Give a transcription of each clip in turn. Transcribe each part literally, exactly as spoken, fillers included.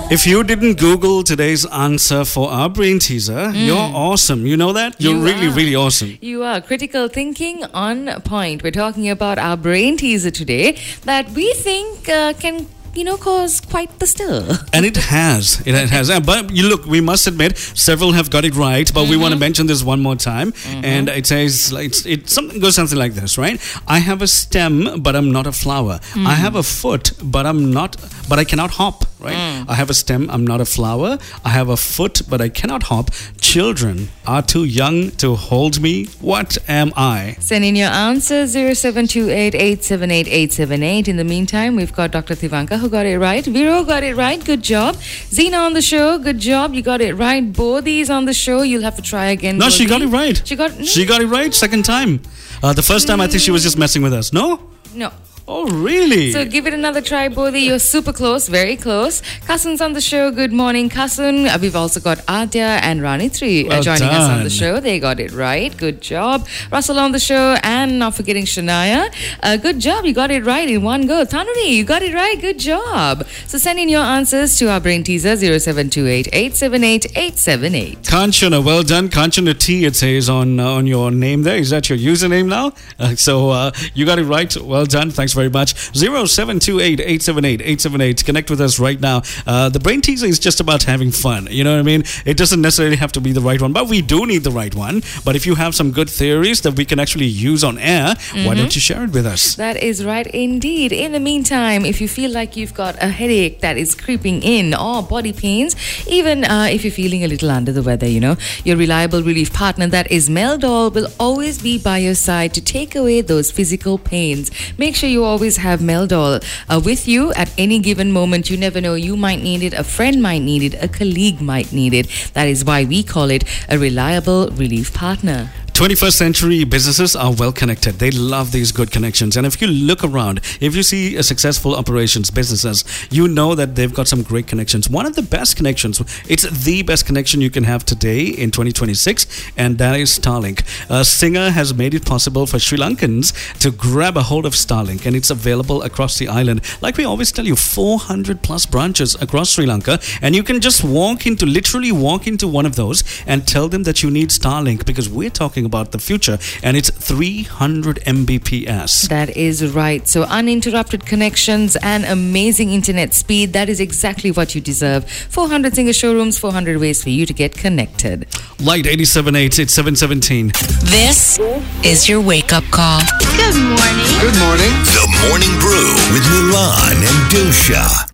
If you didn't Google today's answer for our brain teaser, mm. you're awesome. You know that? You're you really, are. really awesome. You are. Critical thinking on point. We're talking about our brain teaser today that we think uh, can you know, cause quite the stir. And it has. It has. But you look, we must admit, several have got it right, but mm-hmm. we want to mention this one more time. Mm-hmm. And it says, like, it's, it something goes something like this, right? I have a stem, but I'm not a flower. Mm. I have a foot, but I'm not, but I cannot hop, right? Mm. I have a stem, I'm not a flower. I have a foot, but I cannot hop. Children are too young to hold me. What am I? Send in your answer, zero seven two eight, eight seven eight, eight seven eight. In the meantime, we've got Doctor Thivanka who got it right. Viro got it right. Good job. Zena on the show. Good job. You got it right. Bodhi's on the show. You'll have to try again. No, Bodhi. She got it right. She got. Mm. She got it right. Second time. Uh, the first time, I think she was just messing with us. No. No. Oh, really? So give it another try, Bodhi. You're super close, very close. Kasun's on the show. Good morning, Kasun. Uh, we've also got Adya and Rani Three well uh, joining done. us on the show. They got it right. Good job. Russell on the show, and not forgetting Shania. Uh, good job. You got it right in one go. Thanuri, you got it right. Good job. So send in your answers to our brain teaser, zero seven two eight, eight seven eight, eight seven eight. Kanchana, well done. Kanchana T, it says on uh, on your name there. Is that your username now? Uh, so uh, you got it right. Well done. Thanks very much. zero seven two eight, eight seven eight, eight seven eight. Connect with us right now. Uh, the brain teaser is just about having fun. You know what I mean? It doesn't necessarily have to be the right one, but we do need the right one. But if you have some good theories that we can actually use on air, mm-hmm. why don't you share it with us? That is right indeed. In the meantime, if you feel like you've got a headache that is creeping in or body pains, even uh, if you're feeling a little under the weather, you know, your reliable relief partner, that is Meldol, will always be by your side to take away those physical pains. Make sure you always have Meldol uh, with you at any given moment. You never know, you might need it, a friend might need it, a colleague might need it. That is why we call it a reliable relief partner. twenty-first century businesses are well connected. They love these good connections. And if you look around, if you see a successful operations businesses, you know that they've got some great connections. One of the best connections, it's the best connection you can have today in twenty twenty-six, and that is Starlink. Uh, Singer has made it possible for Sri Lankans to grab a hold of Starlink, and it's available across the island. Like we always tell you, four hundred plus branches across Sri Lanka, and you can just walk into, literally walk into one of those and tell them that you need Starlink, because we're talking about the future, and it's three hundred megabits per second. That is right. So uninterrupted connections and amazing internet speed, that is exactly what you deserve. four hundred Singer showrooms, four hundred ways for you to get connected. Light eighty-seven point eight, it's seven seventeen. This is your wake-up call. Good morning. Good morning. The Morning Brew with Milan and Dilsha.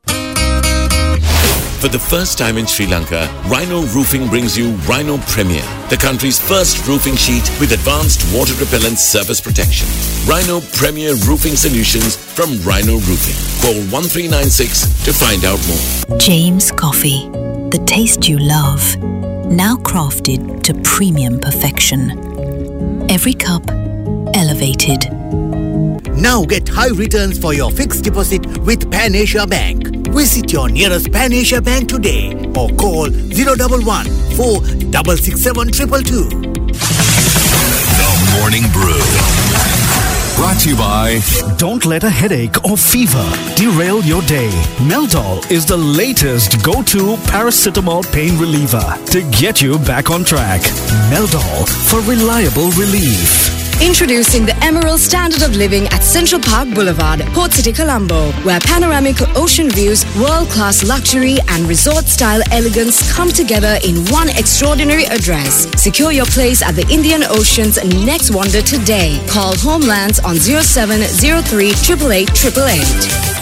For the first time in Sri Lanka, Rhino Roofing brings you Rhino Premier, the country's first roofing sheet with advanced water-repellent surface protection. Rhino Premier Roofing Solutions from Rhino Roofing. Call one three nine six to find out more. James Coffee, the taste you love, now crafted to premium perfection. Every cup elevated. Now get high returns for your fixed deposit with Pan Asia Bank. Visit your nearest Pan Asia Bank today or call zero one one, four six six seven two two two. The Morning Brew. Brought to you by... Don't let a headache or fever derail your day. Meldol is the latest go-to paracetamol pain reliever to get you back on track. Meldol for reliable relief. Introducing the Emerald Standard of Living at Central Park Boulevard, Port City, Colombo, where panoramic ocean views, world-class luxury and resort-style elegance come together in one extraordinary address. Secure your place at the Indian Ocean's next wonder today. Call Homelands on zero seven zero three, eight eight eight, eight eight eight.